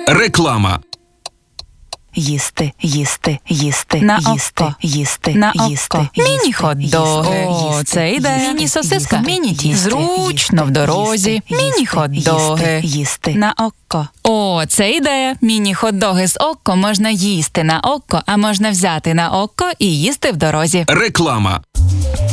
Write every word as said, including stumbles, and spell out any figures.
Реклама. Їсти, їсти, їсти, На їсти, око. їсти, На їсти, око. їсти, Міні-хот-доги. їсти, О, їсти, це ідея. їсти, Міні-сосиска. їсти, Міні-тісто. їсти, Зручно в їсти, дорозі. їсти, Міні-хот-доги. їсти, їсти. На око. О, це ідея. Міні-хот-доги з око можна їсти на око, а можна взяти на око і їсти в дорозі. Реклама.